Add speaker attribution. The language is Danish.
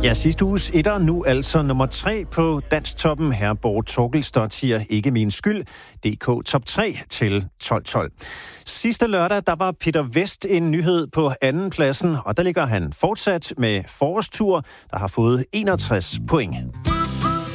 Speaker 1: Ja, sidste uges etter, nu altså nummer 3 på Dansktoppen. Herborg Torgelsdottir, Ikke min skyld. DK top 3 til 12-12. Sidste lørdag, der var Peter Vest en nyhed på anden pladsen, og der ligger han fortsat med forårstur, der har fået 61 point.